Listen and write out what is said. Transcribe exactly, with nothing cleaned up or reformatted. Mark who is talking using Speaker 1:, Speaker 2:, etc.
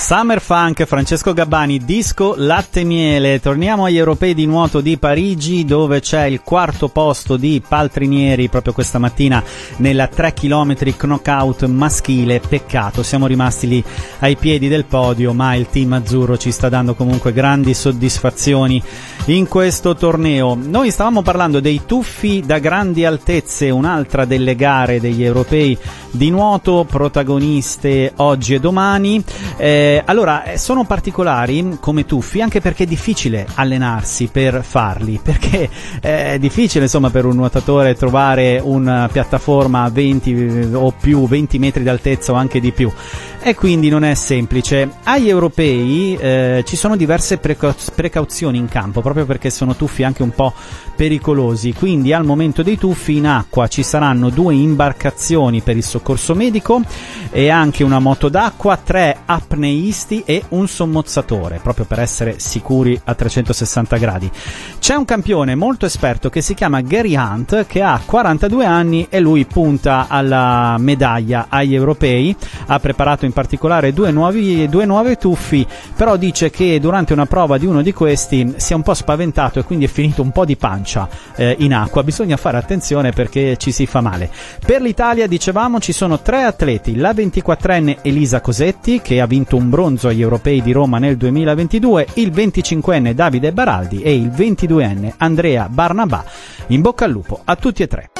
Speaker 1: Summer Funk, Francesco Gabbani, disco Latte Miele. Torniamo agli europei di nuoto di Parigi, dove c'è il quarto posto di Paltrinieri proprio questa mattina nella tre chilometri knockout maschile. Peccato, siamo rimasti lì ai piedi del podio, ma il team azzurro ci sta dando comunque grandi soddisfazioni in questo torneo. Noi stavamo parlando dei tuffi da grandi altezze, un'altra delle gare degli europei di nuoto, protagoniste oggi e domani. Eh, allora, sono particolari come tuffi anche perché è difficile allenarsi per farli, perché è difficile insomma per un nuotatore trovare una piattaforma a venti o più, venti metri d'altezza o anche di più, e quindi non è semplice. Agli europei eh, ci sono diverse preca- precauzioni in campo, proprio perché sono tuffi anche un po' pericolosi. Quindi al momento dei tuffi in acqua ci saranno due imbarcazioni per il soccorso medico e anche una moto d'acqua, tre apneisti e un sommozzatore, proprio per essere sicuri a trecentosessanta gradi. C'è un campione molto esperto che si chiama Gary Hunt, che ha quarantadue anni e lui punta alla medaglia agli europei. Ha preparato in particolare due nuovi due nuovi tuffi, però dice che durante una prova di uno di questi si è un po' spaventato e quindi è finito un po' di pancia eh, in acqua. Bisogna fare attenzione perché ci si fa male. Per l'Italia, dicevamo, ci sono tre atleti: la ventiquattrenne Elisa Cosetti, che ha vinto un bronzo agli europei di Roma nel duemilaventidue, il venticinquenne Davide Baraldi e il ventiduenne Andrea Barnabà. In bocca al lupo a tutti e tre.